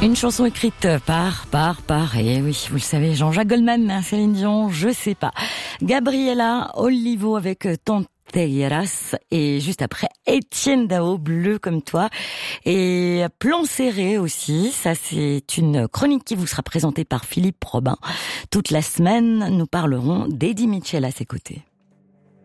Une chanson écrite et oui, vous le savez, Jean-Jacques Goldman, Céline Dion, je sais pas. Gabriela Olivo avec Tonterías et juste après Étienne Dao, Bleu comme toi, et Plan serré aussi. Ça, c'est une chronique qui vous sera présentée par Philippe Robin. Toute la semaine, nous parlerons d'Eddie Mitchell à ses côtés.